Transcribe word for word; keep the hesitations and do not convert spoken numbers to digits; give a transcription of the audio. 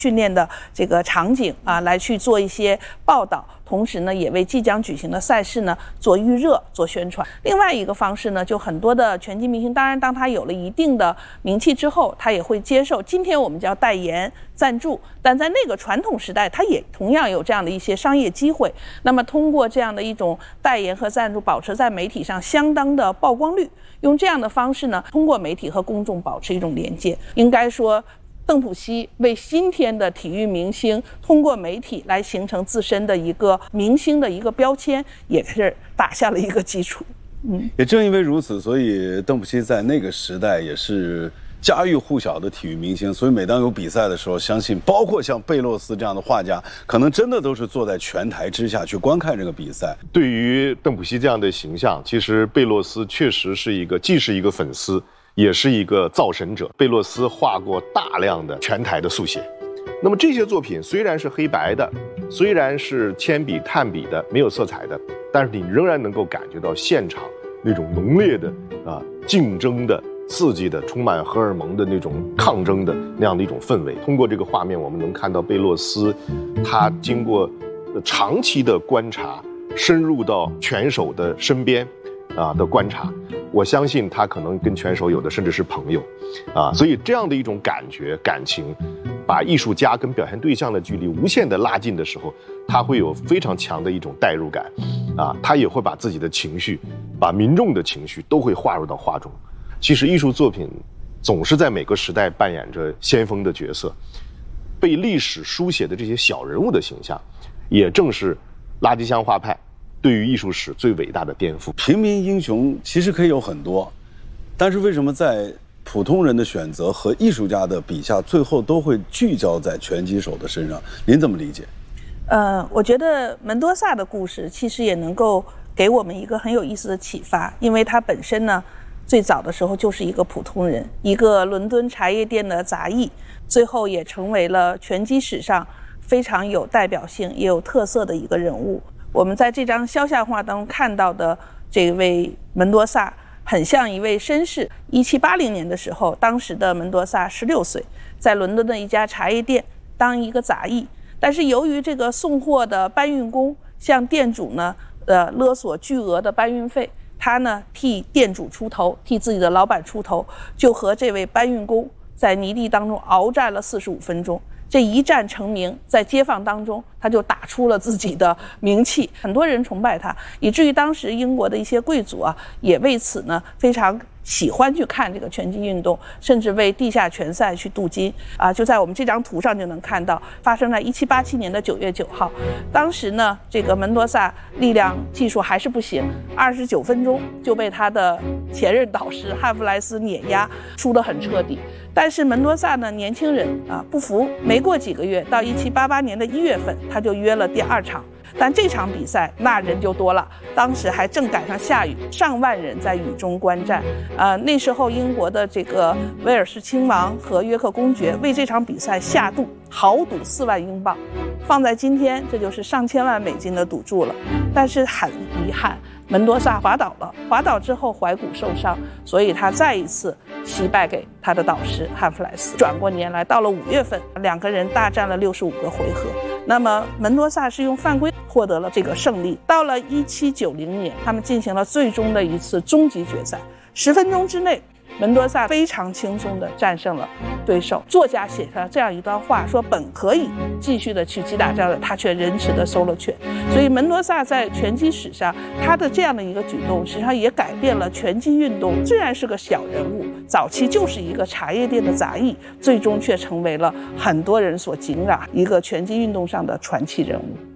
训练的这个场景啊，来去做一些报道，同时呢，也为即将举行的赛事呢做预热、做宣传。另外一个方式呢，就很多的拳击明星，当然当他有了一定的名气之后，他也会接受今天我们叫代言、赞助，但在那个传统时代，他也同样有这样的一些商业机会。那么通过这样的一种代言和赞助，保持在媒体上相当的曝光率，用这样的方式呢，通过媒体和公众保持一种连接。应该说，邓普西为今天的体育明星通过媒体来形成自身的一个明星的一个标签，也是打下了一个基础。嗯， 也正因为如此，所以邓普西在那个时代也是家喻户晓的体育明星。所以每当有比赛的时候，相信包括像贝洛斯这样的画家，可能真的都是坐在拳台之下去观看这个比赛。 对于邓普西这样的形象，其实贝洛斯确实是一个，既是一个粉丝，也是一个造神者。贝洛斯画过大量的拳台的速写，那么这些作品虽然是黑白的，虽然是铅笔炭笔的，没有色彩的，但是你仍然能够感觉到现场那种浓烈的啊竞争的、刺激的、充满荷尔蒙的那种抗争的那样的一种氛围。通过这个画面，我们能看到贝洛斯他经过长期的观察，深入到拳手的身边啊的观察，我相信他可能跟拳手有的甚至是朋友，啊，所以这样的一种感觉、感情，把艺术家跟表现对象的距离无限的拉近的时候，他会有非常强的一种代入感，啊，他也会把自己的情绪，把民众的情绪都会划入到画中。其实艺术作品总是在每个时代扮演着先锋的角色，被历史书写的这些小人物的形象，也正是垃圾箱画派对于艺术史最伟大的颠覆。 平民英雄其实可以有很多，但是为什么在普通人的选择和艺术家的笔下，最后都会聚焦在拳击手的身上？您怎么理解？ 呃，我觉得门多萨的故事其实也能够给我们一个很有意思的启发，因为他本身呢，最早的时候就是一个普通人，一个伦敦茶叶店的杂役，最后也成为了拳击史上非常有代表性也有特色的一个人物。我们在这张肖像画当中看到的这位门多萨，很像一位绅士。一七八零年的时候，当时的门多萨十六岁，在伦敦的一家茶叶店当一个杂役。但是由于这个送货的搬运工向店主呢，呃，勒索巨额的搬运费，他呢替店主出头，替自己的老板出头，就和这位搬运工在泥地当中鏖战了四十五分钟。这一战成名，在街坊当中他就打出了自己的名气，很多人崇拜他，以至于当时英国的一些贵族啊，也为此呢非常喜欢去看这个拳击运动，甚至为地下拳赛去镀金啊！就在我们这张图上就能看到，发生在一七八七年的九月九号。当时呢，这个门多萨力量技术还是不行，二十九分钟就被他的前任导师汉弗莱斯碾压，输得很彻底。但是门多萨呢，年轻人啊不服，没过几个月，到一七八八年的一月份，他就约了第二场。但这场比赛那人就多了，当时还正赶上下雨，上万人在雨中观战。呃，那时候英国的这个威尔士亲王和约克公爵为这场比赛下赌，豪赌四万英镑，放在今天这就是上千万美金的赌注了。但是很遗憾，门多萨滑倒了，滑倒之后踝骨受伤，所以他再一次惜败给他的导师汉弗莱斯。转过年来，到了五月份，两个人大战了六十五个回合。那么门多萨是用犯规获得了这个胜利。到了一七九零年，他们进行了最终的一次终极决赛，十分钟之内，门多萨非常轻松地战胜了对手。作家写下这样一段话，说本可以继续的去击打这样的，他却仁慈地收了拳。所以门多萨在拳击史上，他的这样的一个举动，实际上也改变了拳击运动。虽然是个小人物，早期就是一个茶叶店的杂役，最终却成为了很多人所敬仰一个拳击运动上的传奇人物。